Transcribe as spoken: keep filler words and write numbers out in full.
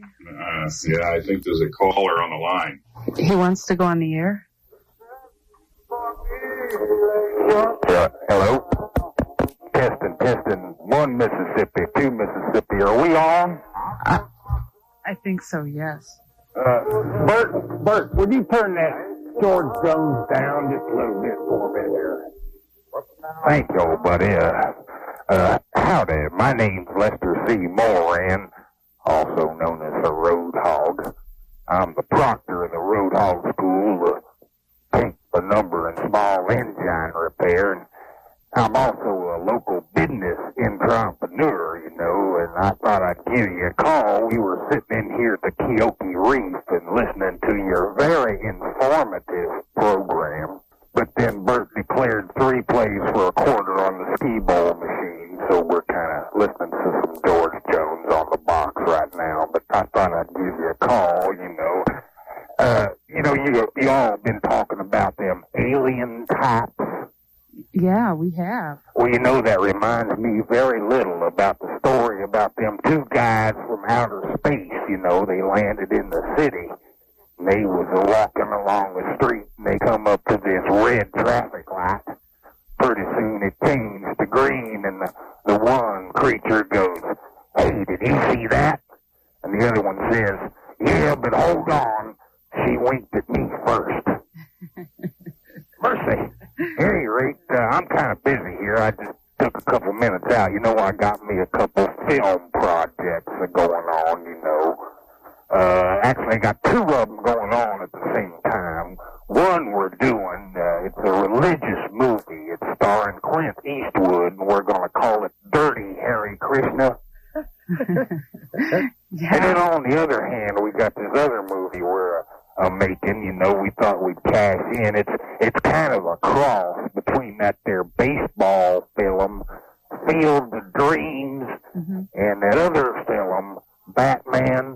Uh, yeah, I think there's a caller on the line. He wants to go on the air? Uh, hello? Testing, testing. One Mississippi, two Mississippi. Are we on? I, I think so, yes. Uh, Bert, Bert, would you turn that George Jones down just a little bit for me there? Thank you, old buddy. Uh, uh, howdy. My name's Lester C. Moran, also known as the Road Hog. I'm the proctor of the Road Hog School, the paint, the number, and small engine repair, and I'm also a local business entrepreneur, you know, and I thought I'd give you a call. We were sitting in here at the Keoki Reef and listening to your very informative program. But then Bert declared three plays for a quarter on the skee ball machine, so we're kind of listening to some George Jones on the box right now. But I thought I'd give you a call, you know. Uh, you know, you, you all been talking about them alien types. Yeah, we have. Well, you know, that reminds me very little about the story about them two guys from outer space. You know, they landed in the city, and they was walking along the street, and they come up to this red traffic light. Pretty soon it changed to green, and the, the one creature goes, "Hey, did you see that?" And the other one says, "Yeah, but hold on. She winked at me first." Mercy. At any rate, uh, I'm kind of busy here. I just took a couple minutes out. You know, I got me a couple film projects going on, you know. Uh, actually, I got two of them going on at the same time. One we're doing, uh, it's a religious movie. It's starring Clint Eastwood, and we're going to call it Dirty Hare Krishna. Yeah. And then on the other hand, we got this other movie we're uh, making. You know, we thought we'd cash in. It's it's kind of a cross between that there baseball film, Field of Dreams, mm-hmm. and that other film, Batman